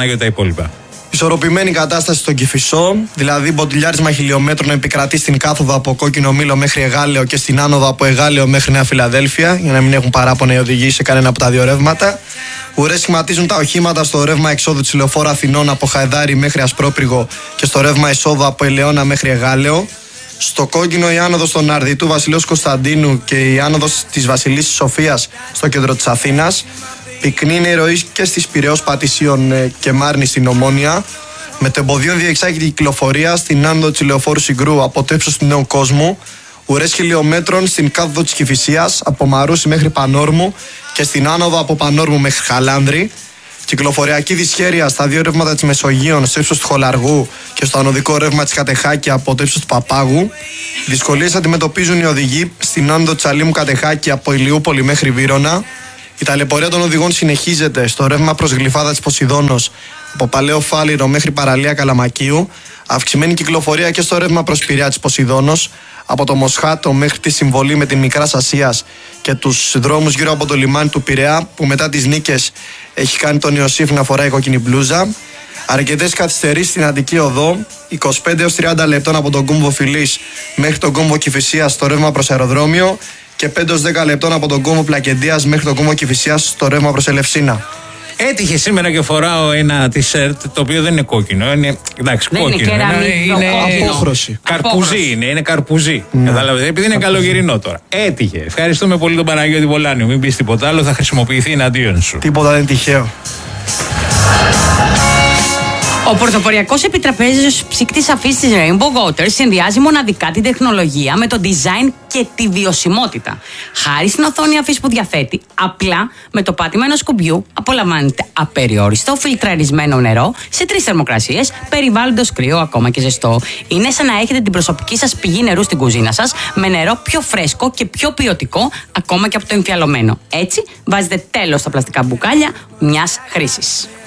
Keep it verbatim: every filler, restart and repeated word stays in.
Πανάγιο τα υπόλοιπα. Ισορροπημένη κατάσταση στον Κηφισό, δηλαδή μποτιλιάρισμα χιλιόμετρων επικρατεί στην κάθοδο από Κόκκινο Μήλο μέχρι Εγάλεο και στην άνοδο από Εγάλεο μέχρι Νέα Φιλαδέλφια, για να μην έχουν παράπονα οι οδηγοί σε κανένα από τα δύο ρεύματα. Ουρές σχηματίζουν τα οχήματα στο ρεύμα εξόδου της Λεωφόρου Αθηνών από Χαϊδάρι μέχρι Ασπρόπυργο και στο ρεύμα εισόδου από Ελαιώνα μέχρι Εγάλεο. Στο κόκκινο η άνοδος των Αρδιτού Βασιλέως Κωνσταντίνου και η άνοδος της Βασιλίσσης Σοφίας στο κέντρο της Αθήνας. Πυκνή είναι η ροή και στις Πειραιώς Πατησίων και Μάρνη στην Ομόνια. Με το εμποδίων διεξάγεται η κυκλοφορία στην άνοδο της Λεωφόρου Συγκρού από το ύψος του Νέου Κόσμου. Ουρές χιλιόμετρων στην κάθοδο της Κηφισίας από Μαρούσι μέχρι Πανόρμου και στην άνοδο από Πανόρμου μέχρι Χαλάνδρη. Κυκλοφοριακή δυσχέρεια στα δύο ρεύματα της Μεσογείων στο ύψος του Χολαργού και στο ανωδικό ρεύμα της Κατεχάκη από το ύψος του Παπάγου. Δυσκολίες αντιμετωπίζουν οι οδηγοί στην άνοδο της Αλήμου Κατεχάκη από Ηλιούπολη μέχρι Βύρωνα. Η ταλαιπωρία των οδηγών συνεχίζεται στο ρεύμα προς Γλυφάδα της Ποσειδώνος από Παλαιό Φάληρο μέχρι Παραλία Καλαμακίου. Αυξημένη κυκλοφορία και στο ρεύμα προς Πειραιά της Ποσειδώνος από το Μοσχάτο μέχρι τη συμβολή με την Μικράς Ασίας και τους δρόμους γύρω από το λιμάνι του Πειραιά, που μετά τις νίκες έχει κάνει τον Ιωσήφ να φοράει κόκκινη μπλούζα. Αρκετές καθυστερήσεις στην Αττική Οδό, είκοσι πέντε έως τριάντα λεπτών από τον κόμβο Φιλής μέχρι τον κόμβο Κηφισίας στο ρεύμα προς αεροδρόμιο και πέντε έως δέκα λεπτών από τον κόμβο Πλακεντίας μέχρι τον κόμβο Κηφισίας στο ρεύμα προς Ελευσίνα. Έτυχε σήμερα και φοράω ένα t-shirt το οποίο δεν είναι κόκκινο. Είναι, εντάξει, δεν κόκκινο. Είναι, είναι, είναι απόχρωση. Καρπουζί είναι, είναι καρπουζί. Mm. Κατάλαβες, επειδή είναι καλοκαιρινό τώρα. Έτυχε. Ευχαριστούμε πολύ τον Παναγιώτη Πολάνιο. Μην πεις τίποτα άλλο, θα χρησιμοποιηθεί εναντίον σου. Τίποτα δεν είναι τυχαίο. Ο πρωτοποριακός επιτραπέζιος ψυκτής αφής της Rainbow Waters συνδυάζει μοναδικά την τεχνολογία με το design και τη βιωσιμότητα. Χάρη στην οθόνη αφής που διαθέτει, απλά με το πάτημα ενός κουμπιού απολαμβάνετε απεριόριστο φιλτραρισμένο νερό σε τρεις θερμοκρασίες, περιβάλλοντος κρύο, ακόμα και ζεστό. Είναι σαν να έχετε την προσωπική σας πηγή νερού στην κουζίνα σας, με νερό πιο φρέσκο και πιο ποιοτικό, ακόμα και από το εμφιαλωμένο. Έτσι, βάζετε τέλος στα πλαστικά μπουκάλια μιας χρήσης.